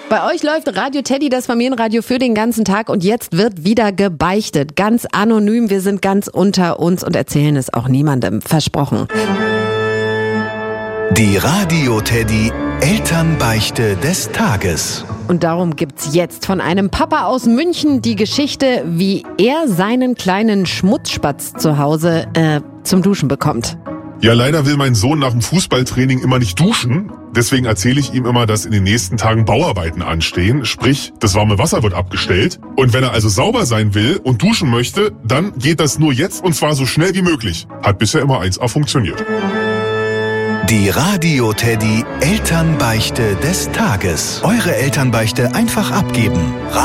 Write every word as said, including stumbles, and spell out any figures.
Bei euch läuft Radio Teddy, das Familienradio für den ganzen Tag, und jetzt wird wieder gebeichtet. Ganz anonym, wir sind ganz unter uns und erzählen es auch niemandem. Versprochen. Die Radio Teddy Elternbeichte des Tages. Und darum gibt's jetzt von einem Papa aus München die Geschichte, wie er seinen kleinen Schmutzspatz zu Hause äh, zum Duschen bekommt. Ja, leider will mein Sohn nach dem Fußballtraining immer nicht duschen. Deswegen erzähle ich ihm immer, dass in den nächsten Tagen Bauarbeiten anstehen. Sprich, das warme Wasser wird abgestellt. Und wenn er also sauber sein will und duschen möchte, dann geht das nur jetzt und zwar so schnell wie möglich. Hat bisher immer eins A funktioniert. Die Radio Teddy Elternbeichte des Tages. Eure Elternbeichte einfach abgeben.